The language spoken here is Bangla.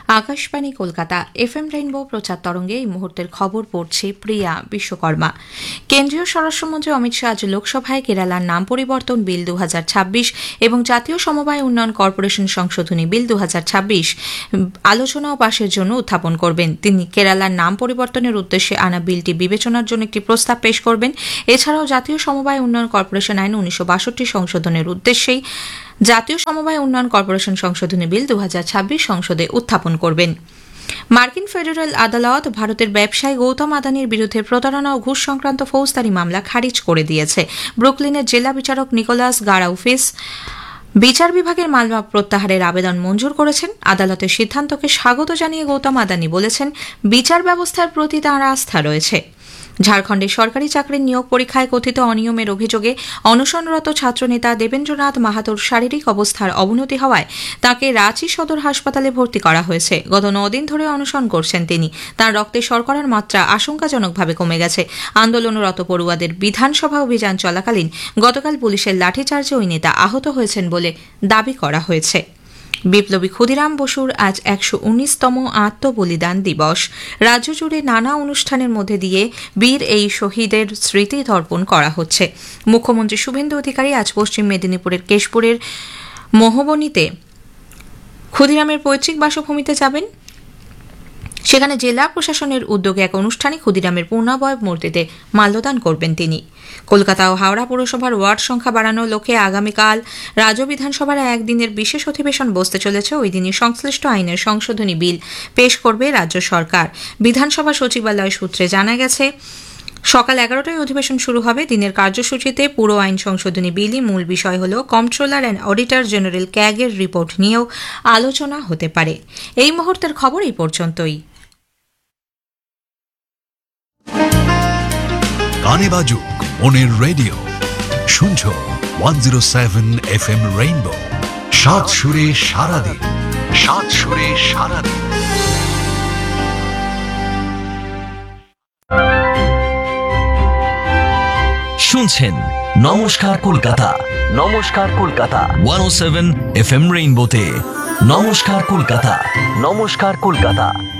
আকাশবাণী কলকাতা FM রেইনবো প্রচার তরঙ্গে এই মুহূর্তের খবর পড়ছে প্রিয়া বিশ্বকর্মা। কেন্দ্রীয় স্বরাষ্ট্রমন্ত্রী অমিত শাহ আজ লোকসভায় কেরালার নাম পরিবর্তন বিল 2026 এবং জাতীয় সমবায় উন্নয়ন কর্পোরেশন সংশোধনী বিল 2026 আলোচনা ও পাশের জন্য উত্থাপন করবেন। তিনি কেরালার নাম পরিবর্তনের উদ্দেশ্যে আনা বিলটি বিবেচনার জন্য একটি প্রস্তাব পেশ করবেন। এছাড়াও জাতীয় সমবায় উন্নয়ন কর্পোরেশন আইন 1962 সংশোধনের উদ্দেশ্যেই জাতীয় সমবায় উন্নয়ন কর্পোরেশন সংশোধনী বিল 2026 সংসদে উত্থাপন করবেন। মার্কিন ফেডারেল আদালত ভারতের ব্যবসায়ী গৌতম আদানির বিরুদ্ধে প্রতারণা ও ঘুষ সংক্রান্ত ফৌজদারি মামলা খারিজ করে দিয়েছে। ব্রুকলিনের জেলা বিচারক নিকোলাস গারাউফিস বিচার বিভাগের মামলা প্রত্যাহারের আবেদন মঞ্জুর করেছেন। আদালতের সিদ্ধান্তকে স্বাগত জানিয়ে গৌতম আদানি বলেছেন, বিচার ব্যবস্থার প্রতি তাঁর আস্থা রয়েছে। ঝাড়খণ্ডে সরকারি চাকরির নিয়োগ পরীক্ষায় কথিত অনিয়মের অভিযোগে অনশনরত ছাত্রনেতা দেবেন্দ্রনাথ মাহাতোর শারীরিক অবস্থার অবনতি হওয়ায় তাঁকে রাঁচি সদর হাসপাতালে ভর্তি করা হয়েছে। গত 9 দিন ধরে অনশন করছেন তিনি। তাঁর রক্তে শর্করার মাত্রা আশঙ্কাজনকভাবে কমে গেছে। আন্দোলনরত পড়ুয়াদের বিধানসভা অভিযান চলাকালীন গতকাল পুলিশের লাঠিচার্জে ওই নেতা আহত হয়েছেন বলে দাবি করা হয়েছে। বিপ্লবী ক্ষুদিরাম বসুর আজ 119তম আত্মবলিদান দিবস। রাজ্য জুড়ে নানা অনুষ্ঠানের মধ্যে দিয়ে বীর এই শহীদের স্মৃতি তর্পণ করা হচ্ছে। মুখ্যমন্ত্রী শুভেন্দু অধিকারী আজ পশ্চিম মেদিনীপুরের কেশপুরের মোহবনীতে ক্ষুদিরামের পৈতৃক বাসভূমিতে যাবেন। সেখানে জেলা প্রশাসনের উদ্যোগে এক অনুষ্ঠানে ক্ষুদিরামের পূর্ণাবয়ব মূর্তিতে মাল্যদান করবেন তিনি। কলকাতা ও হাওড়া পৌরসভার ওয়ার্ড সংখ্যা বাড়ানোর লক্ষ্যে আগামীকাল রাজ্য বিধানসভার একদিনের বিশেষ অধিবেশন বসতে চলেছে। ওই দিনই সংশ্লিষ্ট আইনের সংশোধনী বিল পেশ করবে রাজ্য সরকার। বিধানসভা সচিবালয় সূত্রে জানা গেছে, সকাল 11টায় অধিবেশন শুরু হবে। দিনের কার্যসূচিতে পুরো আইন সংশোধনী বিলই মূল বিষয় হল controller and auditor general ক্যাগের report নিয়েও আলোচনা হতে পারে। এই মুহূর্তের খবর এই পর্যন্তই। গানে বাজুক মনের রেডিও, শুনছো 107 FM রেইনবো। সাত সুরে সারাদিন, সাত সুরে সারাদিন। শুনছেন নমস্কার কলকাতা, নমস্কার কলকাতা 107 FM রেইনবোতে। নমস্কার কলকাতা, নমস্কার কলকাতা।